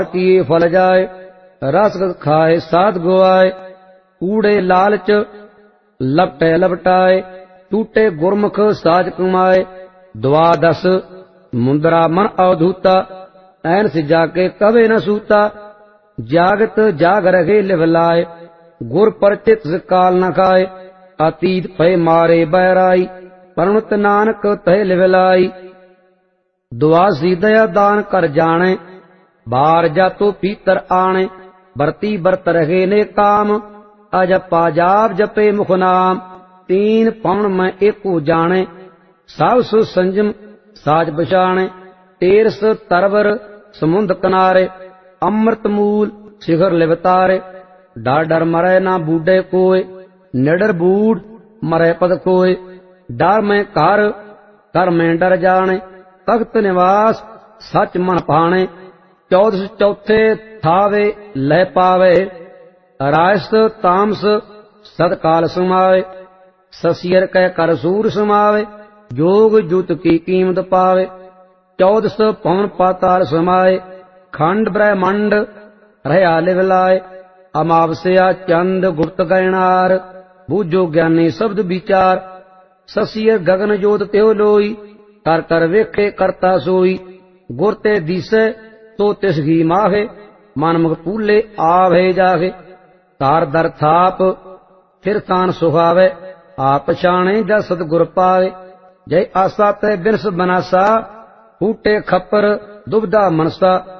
किए फल जाए, रस खाए साध गुआए, कूड़े लालच लपटे लपटाए, टूटे गुरमुख साज कमाए, द्वादश मुंदरा मन अवधूता, ऐन से जाके कवे न सूता, जागत जाग रहे लिव लाए, गुर पर चित काल न खाए, अतीत पे मारे बैराई, परमत नानक तह लिव लाई। दुआसी दया दान कर जाने, बार जातो पीतर आने, बरती बरत रहे ने काम, अजपा जाप जपे मुख नाम, तीन पवन में एको जाने, सब सु संजम साज बछाने, तेरस तरवर समुंद किनारे, अमृत मूल शिखर लिवतारे, डर डर मरे ना बूढ़े कोय, निडर बूढ़ मरे पद कोय, डर में कर में डर जाने, तख्त निवास सच मन पाने, चौदस चौथे थावे लह पावे, रायस तामस सतकाल समावे, ससियर कह कर सूर समावे, जोग जुत की कीमत पावे, चौदस पवन पाताल समाए, खंड ब्रह्मंड रहा लिव लाए, अमावस्या चंद गुप्त गैनार, बूझो ज्ञानी शब्द विचार, ससियर गगन जोत त्यो लोई, कर कर वेखे करता सोई, गुरते दिसे तो तिस घी माहे, मन मुख पूले आवे जागे, तार दर थाप फिर तान सुहावे, आप छाणे जस सतगुर पावे, जय आसा तय बिरस बनासा, फूटे खप्पर दुबदा मनसा,